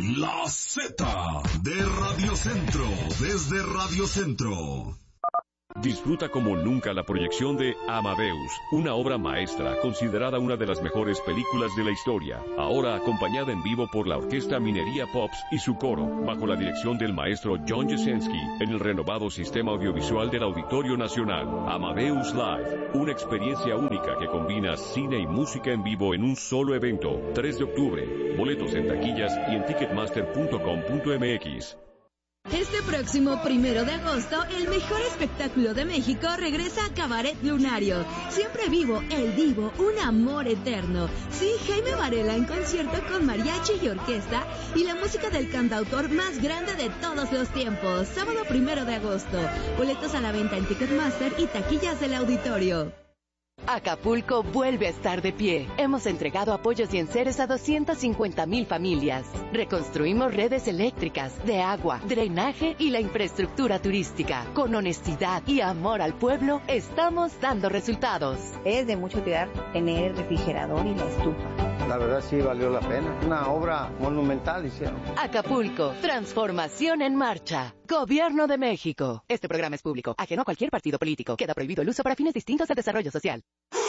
La Z de Radio Centro, desde Radio Centro. Disfruta como nunca la proyección de Amadeus, una obra maestra considerada una de las mejores películas de la historia, ahora acompañada en vivo por la Orquesta Minería Pops y su coro, bajo la dirección del maestro John Jasenski, en el renovado sistema audiovisual del Auditorio Nacional. Amadeus Live, una experiencia única que combina cine y música en vivo en un solo evento. 3 de octubre, boletos en taquillas y en ticketmaster.com.mx. Este próximo 1 de agosto, el mejor espectáculo de México regresa a Cabaret Lunario. Siempre vivo, el divo, un amor eterno. Sí, Jaime Varela en concierto con mariachi y orquesta y la música del cantautor más grande de todos los tiempos. Sábado 1 de agosto. Boletos a la venta en Ticketmaster y taquillas del auditorio. Acapulco vuelve a estar de pie. Hemos entregado apoyos y enseres a 250,000 familias. Reconstruimos redes eléctricas, de agua, drenaje y la infraestructura turística. Con honestidad y amor al pueblo, estamos dando resultados. Es de mucho cuidar tener el refrigerador y la estufa. La verdad sí valió la pena. Una obra monumental hicieron. Acapulco, transformación en marcha. Gobierno de México. Este programa es público, ajeno a cualquier partido político. Queda prohibido el uso para fines distintos de desarrollo social.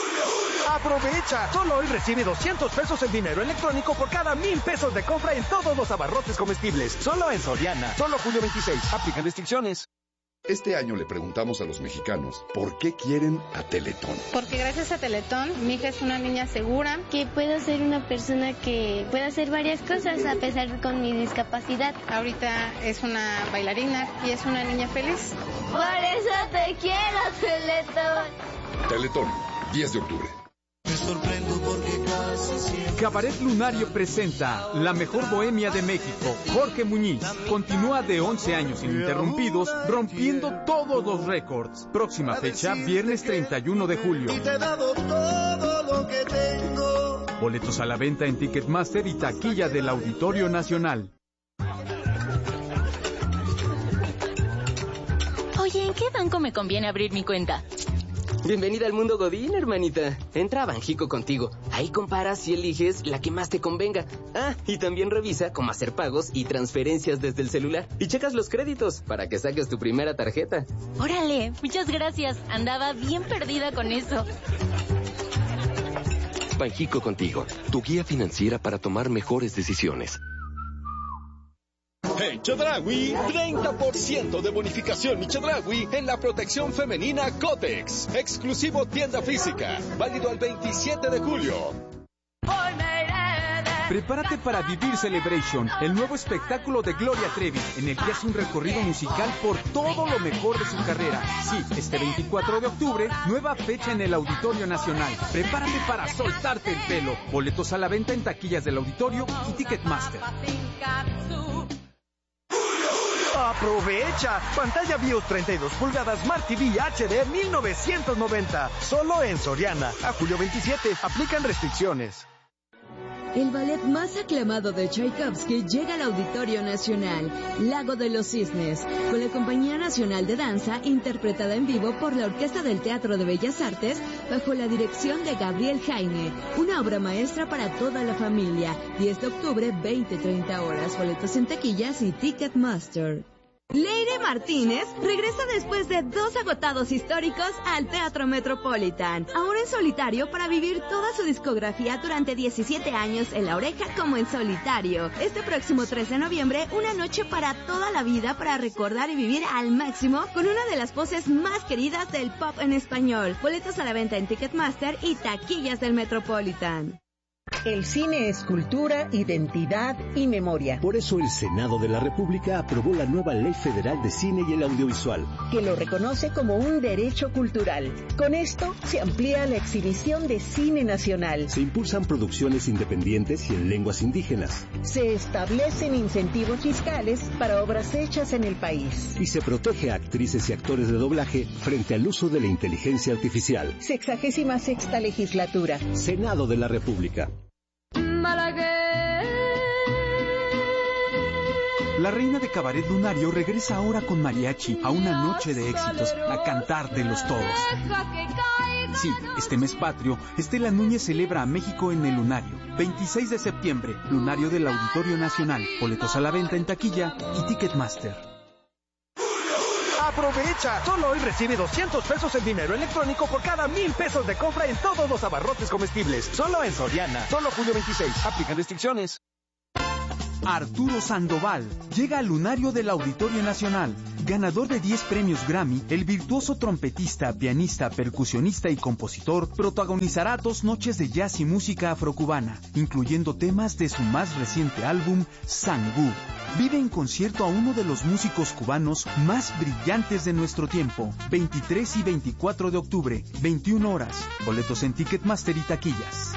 ¡Aprovecha! Solo hoy recibe 200 pesos en dinero electrónico por cada 1,000 pesos de compra en todos los abarrotes comestibles. Solo en Soriana. Solo julio 26. Aplican restricciones. Este año le preguntamos a los mexicanos por qué quieren a Teletón. Porque gracias a Teletón, mi hija es una niña segura. Que puedo ser una persona que pueda hacer varias cosas a pesar con mi discapacidad. Ahorita es una bailarina y es una niña feliz. Por eso te quiero, Teletón. Teletón, 10 de octubre. Me sorprendo porque casi siempre... Cabaret Lunario presenta La Mejor Bohemia de México. Jorge Muñiz continúa de 11 años ininterrumpidos, rompiendo todos los récords. Próxima fecha, viernes 31 de julio. Y te he dado todo lo que tengo. Boletos a la venta en Ticketmaster y taquilla del Auditorio Nacional. Oye, ¿en qué banco me conviene abrir mi cuenta? Bienvenida al mundo Godín, hermanita. Entra a Banjico contigo. Ahí comparas y eliges la que más te convenga. Ah, y también revisa cómo hacer pagos y transferencias desde el celular. Y checas los créditos para que saques tu primera tarjeta. Órale, muchas gracias. Andaba bien perdida con eso. Banjico contigo, tu guía financiera para tomar mejores decisiones. En Chedraui, 30% de bonificación y Chedraui en la protección femenina Cotex. Exclusivo tienda física. Válido al 27 de julio. Prepárate para vivir Celebration, el nuevo espectáculo de Gloria Trevi, en el que hace un recorrido musical por todo lo mejor de su carrera. Sí, este 24 de octubre, nueva fecha en el Auditorio Nacional. Prepárate para soltarte el pelo. Boletos a la venta en taquillas del Auditorio y Ticketmaster. ¡Aprovecha! Pantalla BIOS 32 pulgadas Smart TV HD 1990. Solo en Soriana. A julio 27. Aplican restricciones. El ballet más aclamado de Tchaikovsky llega al Auditorio Nacional, Lago de los Cisnes, con la Compañía Nacional de Danza, interpretada en vivo por la Orquesta del Teatro de Bellas Artes, bajo la dirección de Gabriel Jaime. Una obra maestra para toda la familia. 10 de octubre, 20-30 horas. Boletos en taquillas y Ticketmaster. Leire Martínez regresa después de 2 agotados históricos al Teatro Metropolitan, ahora en solitario para vivir toda su discografía durante 17 años en La Oreja como en solitario. Este próximo 3 de noviembre, una noche para toda la vida para recordar y vivir al máximo con una de las voces más queridas del pop en español. Boletos a la venta en Ticketmaster y taquillas del Metropolitan. El cine es cultura, identidad y memoria. Por eso el Senado de la República aprobó la nueva Ley Federal de Cine y el Audiovisual, que lo reconoce como un derecho cultural. Con esto se amplía la exhibición de cine nacional. Se impulsan producciones independientes y en lenguas indígenas. Se establecen incentivos fiscales para obras hechas en el país. Y se protege a actrices y actores de doblaje frente al uso de la inteligencia artificial. 66ª legislatura. Senado de la República. La reina de Cabaret Lunario regresa ahora con mariachi a una noche de éxitos, a cantártelos todos. Sí, este mes patrio, Estela Núñez celebra a México en el Lunario. 26 de septiembre, Lunario del Auditorio Nacional. Boletos a la venta en taquilla y Ticketmaster. ¡Aprovecha! Solo hoy recibe 200 pesos en dinero electrónico por cada 1,000 pesos de compra en todos los abarrotes comestibles. Solo en Soriana. Solo julio 26. Aplican restricciones. Arturo Sandoval llega al Lunario del Auditorio Nacional. Ganador de 10 premios Grammy, el virtuoso trompetista, pianista, percusionista y compositor protagonizará 2 noches de jazz y música afrocubana, incluyendo temas de su más reciente álbum, Sangú. Vive en concierto a uno de los músicos cubanos más brillantes de nuestro tiempo. 23 y 24 de octubre, 21 horas. Boletos en Ticketmaster y taquillas.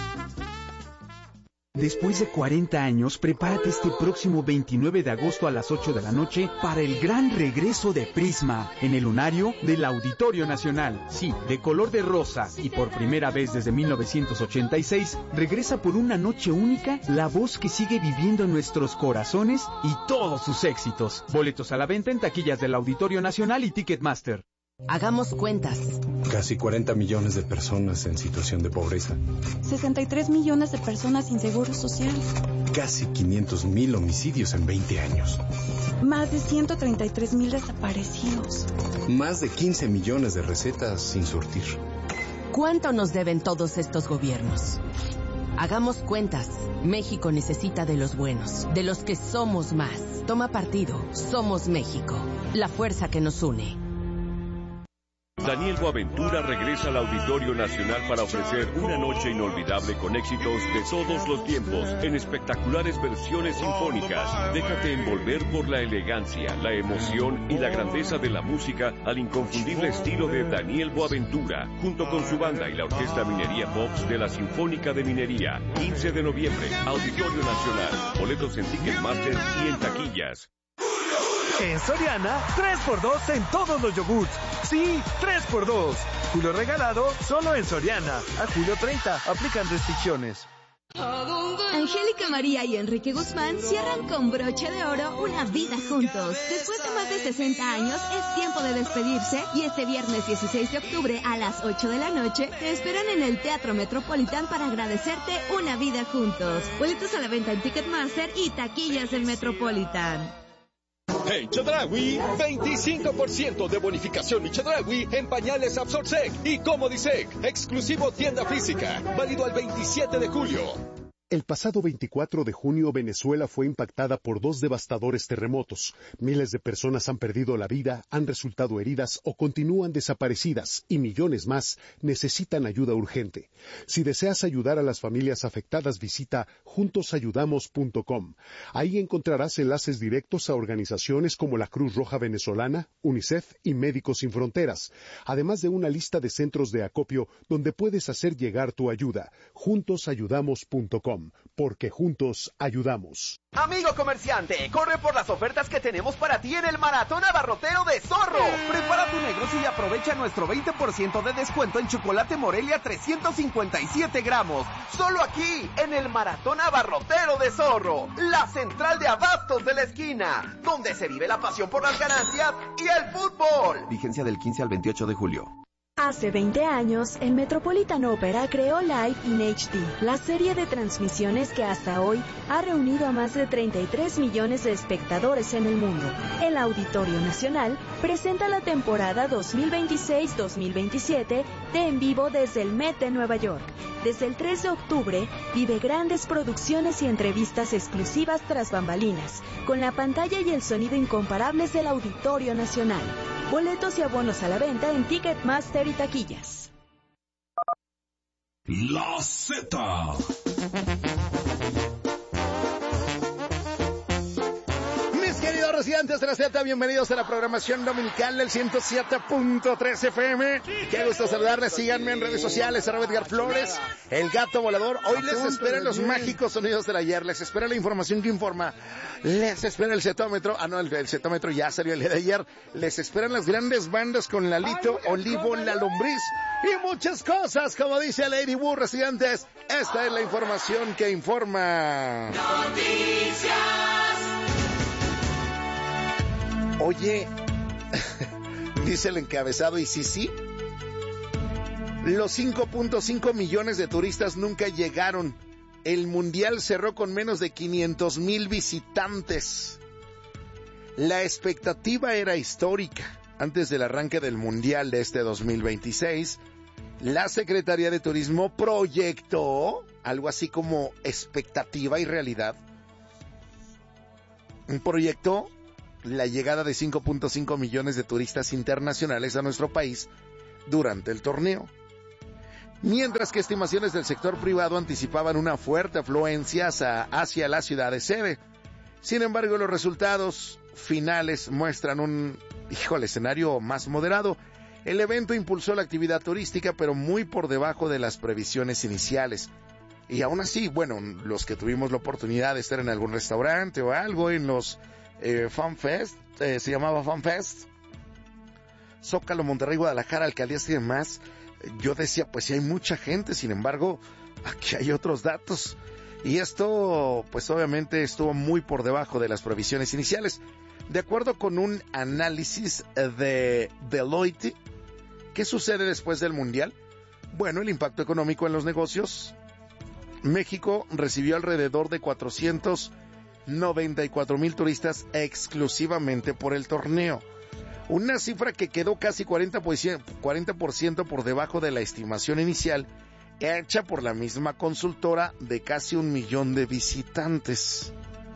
Después de 40 años, prepárate este próximo 29 de agosto a las 8 de la noche para el gran regreso de Prisma en el Lunario del Auditorio Nacional. Sí, de color de rosa y por primera vez desde 1986, regresa por una noche única la voz que sigue viviendo en nuestros corazones y todos sus éxitos. Boletos a la venta en taquillas del Auditorio Nacional y Ticketmaster. Hagamos cuentas. Casi 40 millones de personas en situación de pobreza. 63 millones de personas sin seguro social. Casi 500,000 homicidios en 20 años. Más de 133,000 desaparecidos. Más de 15 millones de recetas sin surtir. ¿Cuánto nos deben todos estos gobiernos? Hagamos cuentas. México necesita de los buenos, de los que somos más. Toma partido. Somos México. La fuerza que nos une. Daniel Boaventura regresa al Auditorio Nacional para ofrecer una noche inolvidable con éxitos de todos los tiempos en espectaculares versiones sinfónicas. Déjate envolver por la elegancia, la emoción y la grandeza de la música al inconfundible estilo de Daniel Boaventura, junto con su banda y la Orquesta Minería Pops de la Sinfónica de Minería. 15 de noviembre, Auditorio Nacional. Boletos en Ticketmaster y en taquillas. En Soriana, 3x2 en todos los yogurts. Sí, 3x2. Julio regalado solo en Soriana. A julio 30. Aplican restricciones. Angélica María y Enrique Guzmán cierran con broche de oro una vida juntos. Después de más de 60 años, es tiempo de despedirse y este viernes 16 de octubre a las 8 de la noche te esperan en el Teatro Metropolitan para agradecerte una vida juntos. Boletos a la venta en Ticketmaster y taquillas del Metropolitan. En Chedraui, 25% de bonificación y Chedraui en pañales Absorsec y Comodisec. Exclusivo tienda física. Válido al 27 de julio. El pasado 24 de junio, Venezuela fue impactada por 2 devastadores terremotos. Miles de personas han perdido la vida, han resultado heridas o continúan desaparecidas, y millones más necesitan ayuda urgente. Si deseas ayudar a las familias afectadas, visita juntosayudamos.com. Ahí encontrarás enlaces directos a organizaciones como la Cruz Roja Venezolana, UNICEF y Médicos Sin Fronteras, además de una lista de centros de acopio donde puedes hacer llegar tu ayuda. Juntosayudamos.com. Porque juntos ayudamos. Amigo comerciante, corre por las ofertas que tenemos para ti en el Maratón Abarrotero de Zorro. Prepara tu negocio y aprovecha nuestro 20% de descuento en chocolate Morelia 357 gramos. Solo aquí, en el Maratón Abarrotero de Zorro, la central de abastos de la esquina, donde se vive la pasión por las ganancias y el fútbol. Vigencia del 15 al 28 de julio. Hace 20 años, el Metropolitan Opera creó Live in HD, la serie de transmisiones que hasta hoy ha reunido a más de 33 millones de espectadores en el mundo. El Auditorio Nacional presenta la temporada 2026-2027 de En Vivo desde el Met de Nueva York. Desde el 3 de octubre, vive grandes producciones y entrevistas exclusivas tras bambalinas, con la pantalla y el sonido incomparables del Auditorio Nacional. Boletos y abonos a la venta en Ticketmaster y taquillas. La Z. Queridos residentes de la Z, bienvenidos a la programación dominical del 107.3 FM. Qué gusto saludarles, síganme en redes sociales, @Edgar Flores, el gato volador. Hoy les esperan los mágicos sonidos del ayer, les espera la información que informa, les espera el cetómetro, el cetómetro ya salió el día de ayer, les esperan las grandes bandas con Lalito, Olivo, La Lombriz y muchas cosas, como dice Lady Wu, residentes. Esta es la información que informa. Noticias. Oye, dice el encabezado, y sí, Los 5.5 millones de turistas nunca llegaron. El mundial cerró con menos de 500,000 visitantes. La expectativa era histórica. Antes del arranque del mundial de este 2026, la Secretaría de Turismo proyectó algo así como expectativa y realidad. Proyectó la llegada de 5.5 millones de turistas internacionales a nuestro país durante el torneo. Mientras que estimaciones del sector privado anticipaban una fuerte afluencia hacia la ciudad de sede. Sin embargo, los resultados finales muestran un escenario más moderado. El evento impulsó la actividad turística, pero muy por debajo de las previsiones iniciales. Y aún así, bueno, los que tuvimos la oportunidad de estar en algún restaurante o algo, en los Fan Fest, se llamaba Fan Fest, Zócalo, Monterrey, Guadalajara, alcaldías y demás, yo decía, pues sí hay mucha gente, sin embargo, aquí hay otros datos. Y esto, pues obviamente estuvo muy por debajo de las previsiones iniciales. De acuerdo con un análisis de Deloitte, ¿qué sucede después del Mundial? Bueno, el impacto económico en los negocios. México recibió alrededor de 494,000 turistas exclusivamente por el torneo. Una cifra que quedó casi 40% por debajo de la estimación inicial hecha por la misma consultora de casi 1 millón de visitantes.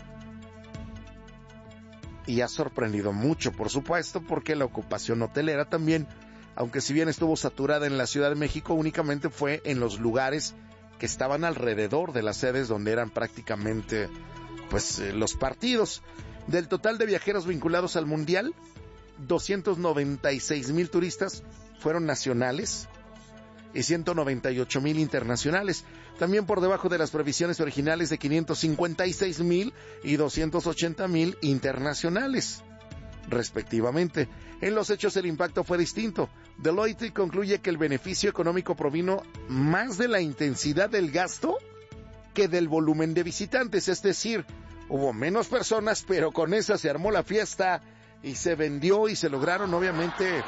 Y ha sorprendido mucho, por supuesto, porque la ocupación hotelera también, aunque si bien estuvo saturada en la Ciudad de México, únicamente fue en los lugares que estaban alrededor de las sedes donde eran prácticamente los partidos. Del total de viajeros vinculados al Mundial, 296,000 turistas fueron nacionales y 198,000 internacionales, también por debajo de las previsiones originales de 556,000 y 280,000 internacionales, respectivamente. En los hechos el impacto fue distinto. Deloitte concluye que el beneficio económico provino más de la intensidad del gasto que del volumen de visitantes, es decir, hubo menos personas, pero con esa se armó la fiesta y se vendió y se lograron obviamente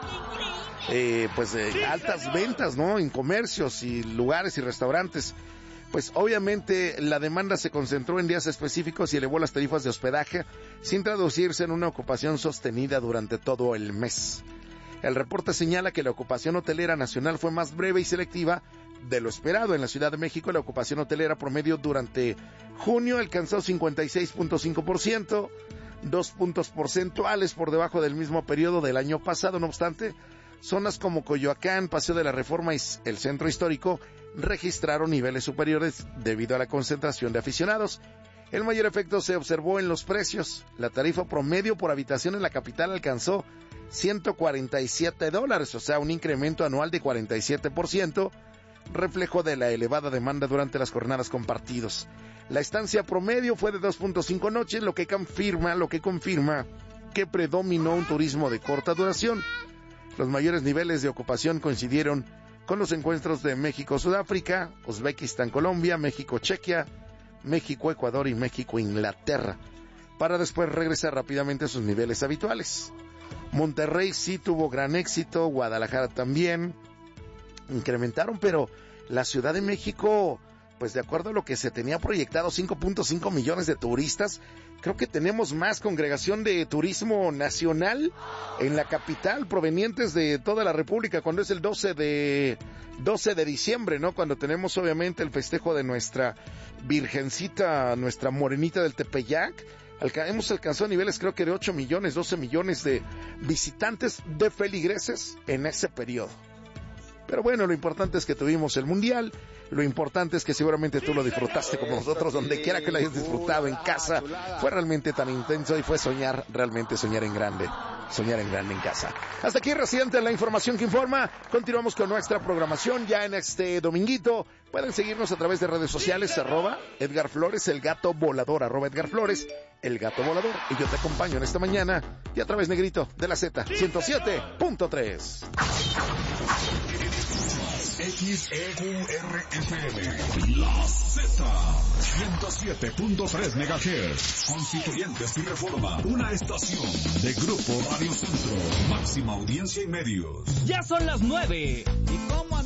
altas ventas, ¿no? En comercios y lugares y restaurantes. Pues obviamente la demanda se concentró en días específicos y elevó las tarifas de hospedaje sin traducirse en una ocupación sostenida durante todo el mes. El reporte señala que la ocupación hotelera nacional fue más breve y selectiva de lo esperado. En la Ciudad de México la ocupación hotelera promedio durante junio alcanzó 56.5%, 2 puntos porcentuales por debajo del mismo periodo del año pasado. No obstante, zonas como Coyoacán, Paseo de la Reforma y el Centro Histórico registraron niveles superiores debido a la concentración de aficionados. El mayor efecto se observó en los precios. La tarifa promedio por habitación en la capital alcanzó $147, o sea, un incremento anual de 47%, reflejo de la elevada demanda durante las jornadas con partidos. La estancia promedio fue de 2.5 noches, lo que confirma que predominó un turismo de corta duración. Los mayores niveles de ocupación coincidieron con los encuentros de México-Sudáfrica, Uzbekistán-Colombia, México-Chequia, México-Ecuador y México-Inglaterra, para después regresar rápidamente a sus niveles habituales. Monterrey sí tuvo gran éxito, Guadalajara también, incrementaron, pero la Ciudad de México, pues de acuerdo a lo que se tenía proyectado, 5.5 millones de turistas, creo que tenemos más congregación de turismo nacional en la capital, provenientes de toda la República, cuando es el 12 de diciembre, ¿no? Cuando tenemos obviamente el festejo de nuestra Virgencita, nuestra Morenita del Tepeyac. Hemos alcanzado niveles creo que de 8 millones, 12 millones de visitantes, de feligreses en ese periodo. Pero bueno, lo importante es que tuvimos el Mundial, lo importante es que seguramente tú lo disfrutaste como nosotros, donde quiera que lo hayas disfrutado en casa. Fue realmente tan intenso y fue realmente soñar en grande en casa. Hasta aquí, Residente, la información que informa. Continuamos con nuestra programación ya en este dominguito. Pueden seguirnos a través de redes sociales, @Edgar Flores, el gato volador, @Edgar Flores, el gato volador. Y yo te acompaño en esta mañana y a través, negrito, de la Z 107.3. XEURFM, la Z, 107.3 MHz, Constituyentes y Reforma, una estación de Grupo Radio Centro, máxima audiencia y medios. Ya son las 9. ¿Y cómo